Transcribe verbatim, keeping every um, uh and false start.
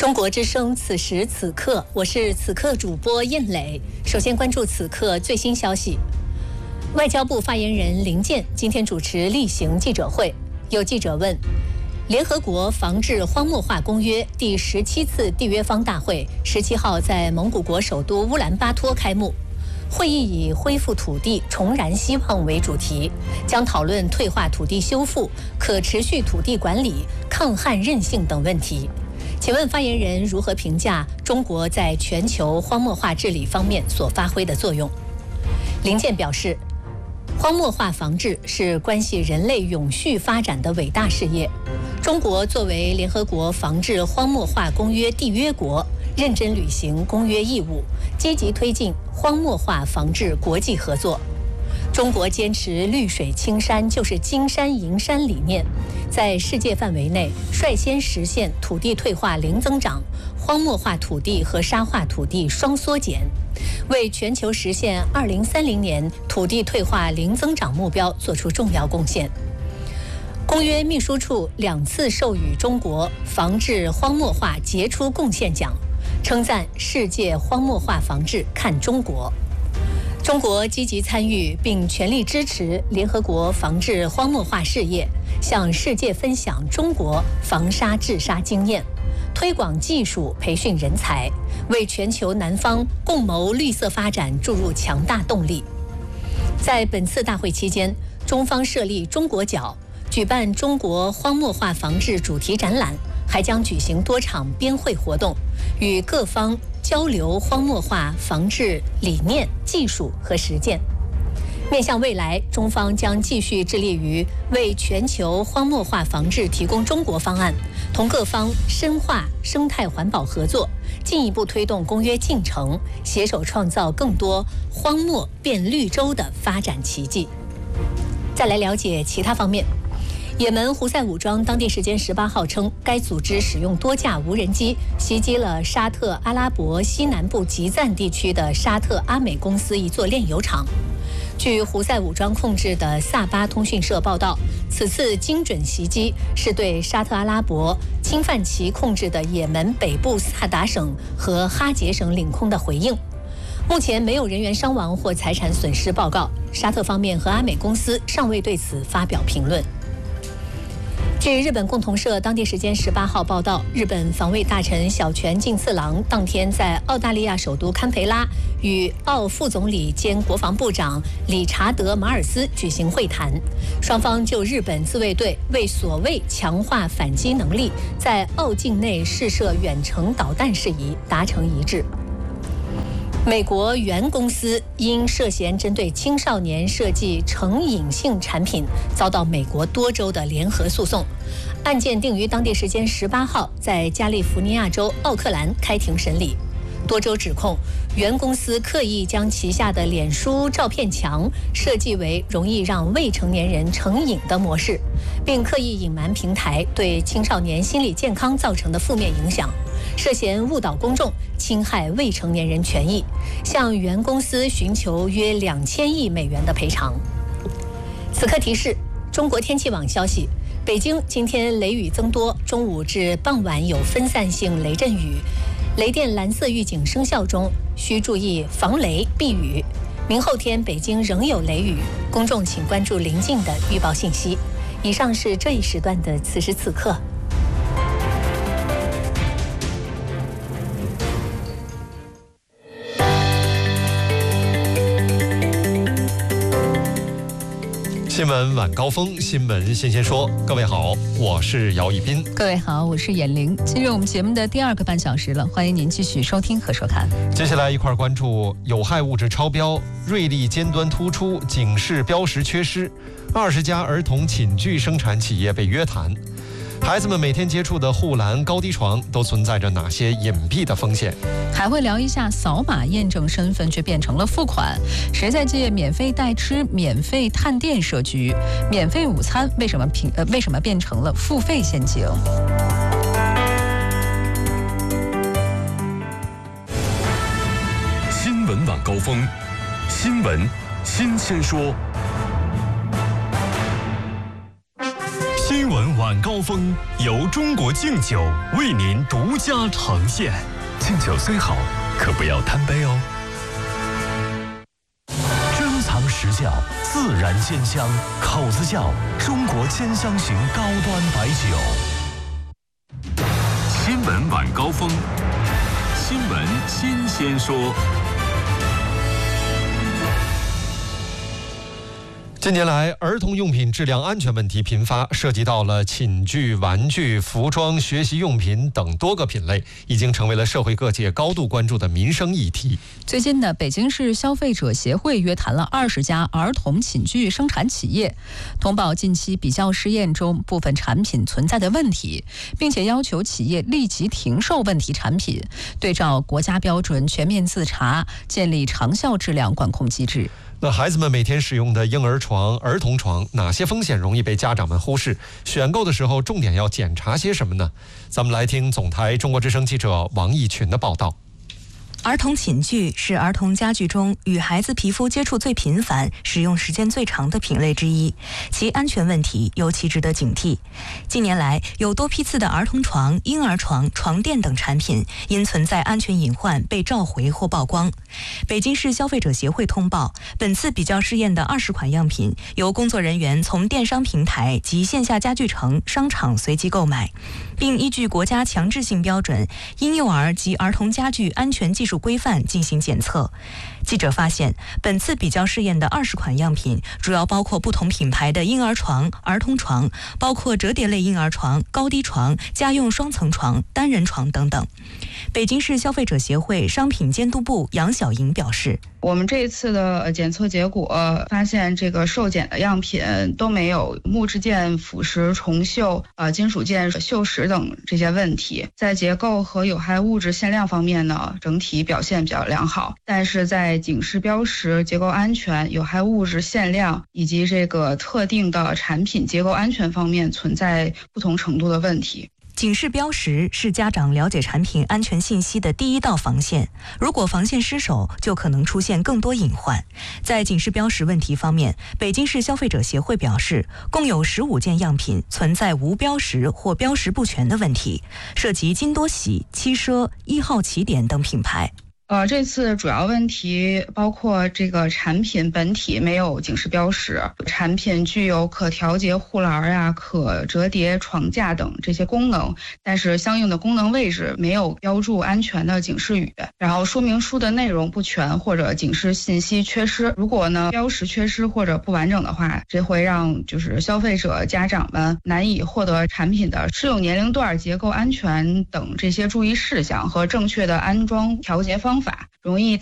中国之声，此时此刻，我是此刻主播燕磊。首先关注此刻最新消息。外交部发言人林健今天主持例行记者会，有记者问：联合国防治荒漠化公约第十七次缔约方大会十七号在蒙古国首都乌兰巴托开幕。会议以恢复土地、重燃希望为主题，将讨论退化土地修复、可持续土地管理、抗旱韧性等问题。请问发言人如何评价中国在全球荒漠化治理方面所发挥的作用？林健表示，荒漠化防治是关系人类永续发展的伟大事业。中国作为联合国防治荒漠化公约缔约国，认真履行公约义务，积极推进荒漠化防治国际合作。中国坚持绿水青山就是金山银山理念，在世界范围内率先实现土地退化零增长，荒漠化土地和沙化土地双缩减，为全球实现二零三零年土地退化零增长目标做出重要贡献。公约秘书处两次授予中国防治荒漠化杰出贡献奖，称赞世界荒漠化防治看中国。中国积极参与并全力支持联合国防治荒漠化事业，向世界分享中国防沙治沙经验，推广技术，培训人才，为全球南方共谋绿色发展注入强大动力。在本次大会期间，中方设立中国角，举办中国荒漠化防治主题展览，还将举行多场边会活动，与各方交流荒漠化防治理念、技术和实践。面向未来，中方将继续致力于为全球荒漠化防治提供中国方案，同各方深化生态环保合作，进一步推动公约进程，携手创造更多荒漠变绿洲的发展奇迹。再来了解其他方面。也门胡塞武装当地时间十八号称，该组织使用多架无人机袭击了沙特阿拉伯西南部吉赞地区的沙特阿美公司一座炼油厂。据胡塞武装控制的萨巴通讯社报道，此次精准袭击是对沙特阿拉伯侵犯其控制的也门北部萨达省和哈杰省领空的回应。目前没有人员伤亡或财产损失报告，沙特方面和阿美公司尚未对此发表评论。据日本共同社当地时间十八号报道，日本防卫大臣小泉进次郎当天在澳大利亚首都堪培拉与澳副总理兼国防部长理查德·马尔斯举行会谈，双方就日本自卫队为所谓强化反击能力，在澳境内试射远程导弹事宜达成一致。美国原公司因涉嫌针对青少年设计成瘾性产品，遭到美国多州的联合诉讼。案件定于当地时间十八号在加利福尼亚州奥克兰开庭审理。多州指控原公司刻意将旗下的脸书照片墙设计为容易让未成年人成瘾的模式，并刻意隐瞒平台对青少年心理健康造成的负面影响，涉嫌误导公众、侵害未成年人权益，向原公司寻求约两千亿美元的赔偿。此刻提示：中国天气网消息，北京今天雷雨增多，中午至傍晚有分散性雷阵雨，雷电蓝色预警生效中，需注意防雷避雨。明后天北京仍有雷雨，公众请关注临近的预报信息。以上是这一时段的此时此刻。 新闻晚高峰，新闻新鲜说。各位好，我是姚一斌。 各位好，我是闫玲。进入我们节目的第二个半小时了，欢迎您继续收听和收看。 接下来一块关注有害物质超标、瑞丽尖端突出、警示标识缺失，二十家儿童寝具生产企业被约谈。孩子们每天接触的护栏、高低床都存在着哪些隐蔽的风险？ 还会聊一下扫码验证身份却变成了付款，谁在借免费代吃、免费探店设局、免费午餐为什么平呃为什么变成了付费陷阱？ 新闻晚高峰，新闻新鲜说。 新闻晚高峰由中国敬酒为您独家呈现。敬酒虽好，可不要贪杯哦。珍藏实窖，自然鲜香，口子窖，中国千香型高端白酒。新闻晚高峰，新闻新鲜说。 近年来，儿童用品质量安全问题频发，涉及到了寝具、玩具、服装、学习用品等多个品类，已经成为了社会各界高度关注的民生议题。 最近呢，北京市消费者协会约谈了二十家儿童寝具生产企业，通报近期比较试验中部分产品存在的问题，并且要求企业立即停售问题产品，对照国家标准全面自查，建立长效质量管控机制。 那孩子们每天使用的婴儿床、儿童床，哪些风险容易被家长们忽视？选购的时候重点要检查些什么呢？咱们来听总台中国之声记者王义群的报道。 儿童寝具是儿童家具中与孩子皮肤接触最频繁、使用时间最长的品类之一，其安全问题尤其值得警惕。近年来，有多批次的儿童床、婴儿床、床垫等产品因存在安全隐患被召回或曝光。北京市消费者协会通报，本次比较试验的二十款样品由工作人员从电商平台及线下家具城、商场随机购买，并依据国家强制性标准《婴幼儿及儿童家具安全技术规范》进行检测。记者发现，本次比较试验的二十款样品主要包括不同品牌的婴儿床、儿童床，包括折叠类婴儿床、高低床、家用双层床、单人床等等。北京市消费者协会商品监督部杨晓莹表示， 我们这一次的检测结果发现，这个受检的样品都没有木质件腐蚀、重锈、呃金属件锈蚀等这些问题。在结构和有害物质限量方面呢，整体表现比较良好，但是在警示标识、结构安全、有害物质限量以及这个特定的产品结构安全方面存在不同程度的问题。 警示标识是家长了解产品安全信息的第一道防线，如果防线失守，就可能出现更多隐患。在警示标识问题方面，北京市消费者协会表示，共有十五件样品存在无标识或标识不全的问题，涉及金多喜、七奢、一号起点等品牌。 呃，这次主要问题包括这个产品本体没有警示标识，产品具有可调节护栏啊、可折叠床架等这些功能，但是相应的功能位置没有标注安全的警示语，然后说明书的内容不全或者警示信息缺失。如果呢标识缺失或者不完整的话，这会让就是消费者家长们难以获得产品的适用年龄段、结构安全等这些注意事项和正确的安装调节方法，容易